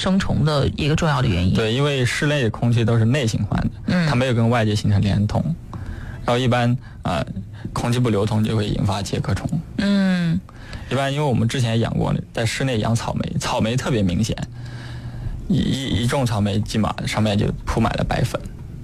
生虫的一个重要的原因。 对，因为室内的空气都是内循环的，它没有跟外界形成连通，然后一般空气不流通就会引发介壳虫。一般因为我们之前养过，在室内养草莓，草莓特别明显，一种草莓起码上面就铺满了白粉。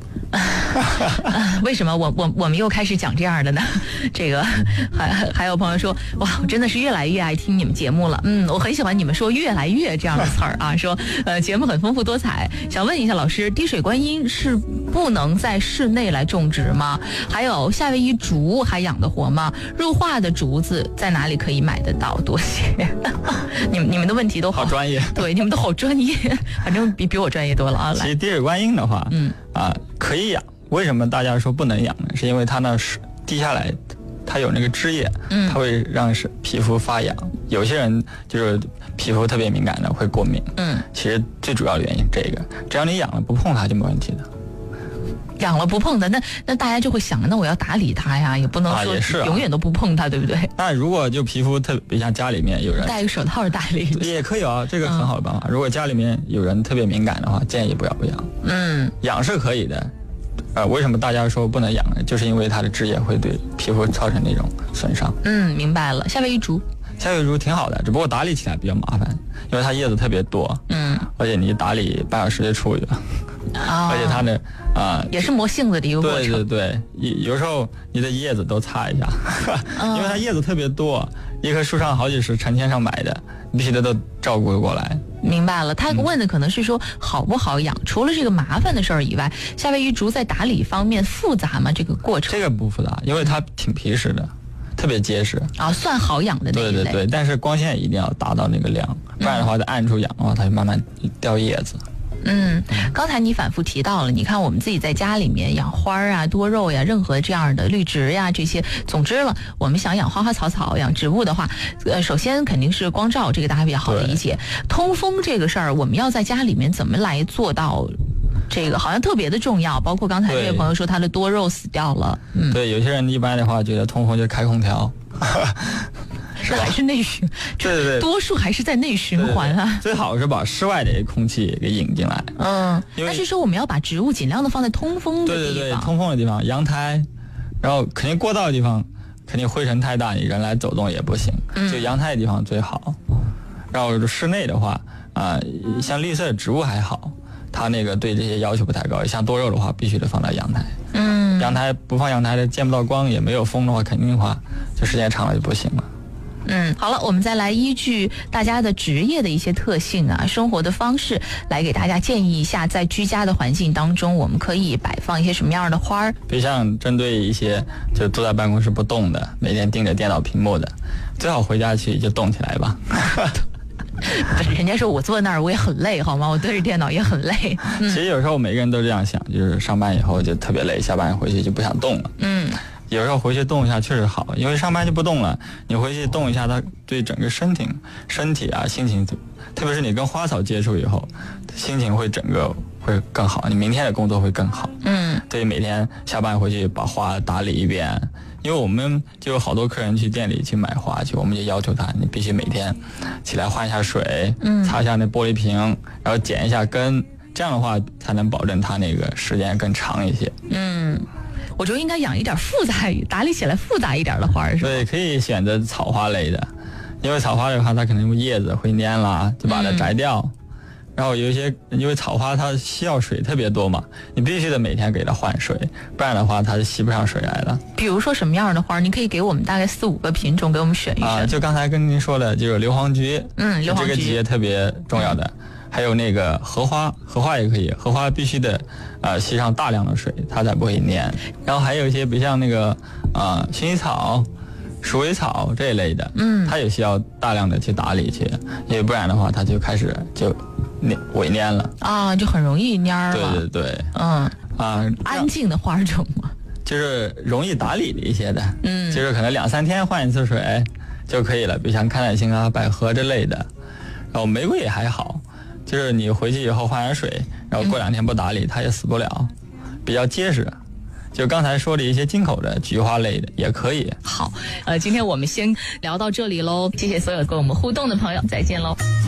为什么我们又开始讲这样的呢？这个还有朋友说，哇，我真的是越来越爱听你们节目了。我很喜欢你们说越来越这样的词儿啊，说节目很丰富多彩。想问一下老师，滴水观音是不能在室内来种植吗？还有夏威夷竹还养得活吗？入画的竹子在哪里可以买得到？多谢。你们的问题都好专业， 对，你们都好专业，反正比我专业多了啊。 其实滴水观音的话，可以养。为什么大家说不能养呢？是因为它那滴下来，它有那个汁液，它会让皮肤发痒。有些人就是皮肤特别敏感的会过敏。其实最主要的原因这个，只要你养了不碰它就没问题的。 养了不碰的，那大家就会想，那我要打理它呀，也不能说永远都不碰它，对不对？ 那如果就皮肤特别像家里面有人戴个手套打理也可以啊，这个很好的办法。如果家里面有人特别敏感的话，建议不要养。养是可以的。为什么大家说不能养呢？就是因为它的汁液会对皮肤造成那种损伤。 明白了。夏威夷竹挺好的，只不过打理起来比较麻烦，因为它叶子特别多。而且你打理半小时就出去了。而且它的也是磨性子的一个过程。 对，有时候你的叶子都擦一下，因为它叶子特别多，一棵树上好几十、成千上百的，你必须都照顾过来。 明白了，他问的可能是说好不好养，除了这个麻烦的事儿以外，夏威夷竹在打理方面复杂吗？这个过程？ 这个不复杂，因为它挺皮实的，特别结实算好养的那一类。 对，但是光线一定要达到那个量，不然的话在暗处养的话，它就慢慢掉叶子。 刚才你反复提到了，你看我们自己在家里面养花啊、多肉呀、任何这样的绿植呀这些，总之了，我们想养花花草草、养植物的话，首先肯定是光照，这个大家比较好理解。通风这个事儿，我们要在家里面怎么来做到？这个好像特别的重要，包括刚才这位朋友说他的多肉死掉了。 对，有些人一般的话觉得通风就开空调。 那还是内循， 对， 多数还是在内循环啊。 最好是把室外的空气给引进来。 但是说我们要把植物尽量的放在通风的地方。 对，通风的地方，阳台，然后肯定过道的地方，肯定灰尘太大，你人来走动也不行。就阳台的地方最好。然后室内的话，像绿色的植物还好，它那个对这些要求不太高。像多肉的话，必须得放在阳台。阳台不放阳台的，见不到光，也没有风的话，肯定的话，这时间长了就不行了。 好了，我们再来依据大家的职业的一些特性啊、生活的方式，来给大家建议一下，在居家的环境当中，我们可以摆放一些什么样的花儿。 比如像针对一些就坐在办公室不动的，每天盯着电脑屏幕的，最好回家去就动起来吧。 人家说我坐那儿我也很累，好吗？我对着电脑也很累。 其实有时候每个人都这样想，就是上班以后就特别累，下班回去就不想动了。有时候回去动一下确实好，因为上班就不动了，你回去动一下，它对整个身体啊、心情，特别是你跟花草接触以后，心情会整个会更好，你明天的工作会更好。对，每天下班回去把花打理一遍，因为我们就有好多客人去店里去买花去，我们就要求他，你必须每天起来换一下水，擦一下那玻璃瓶，然后剪一下根，这样的话才能保证它那个时间更长一些。 我就应该养一点复杂、打理起来复杂一点的花，是吧？ 对，可以选择草花类的，因为草花的话，它可能叶子会蔫啦，就把它摘掉。然后有一些，因为草花它需要水特别多嘛，你必须得每天给它换水，不然的话它是吸不上水来的。 比如说什么样的花，你可以给我们大概4、5个品种给我们选一选。 就刚才跟您说的，就是硫磺菊， 硫磺菊这个季节特别重要的。还有那个荷花也可以，荷花必须得吸上大量的水，它才不会蔫。然后还有一些，比如像那个薰衣草、鼠尾草这一类的，它也需要大量的去打理去，因为不然的话，它就开始就萎蔫了就很容易蔫了。 对， 安静的花种嘛， 就是容易打理的一些的，就是可能2、3天换一次水就可以了，比如像康乃馨啊、百合之类的。然后玫瑰也还好。就是你回去以后换点水，然后过2天不打理，它也死不了，比较结实。就刚才说的一些进口的菊花类的也可以。 好，今天我们先聊到这里喽，谢谢所有跟我们互动的朋友，再见喽。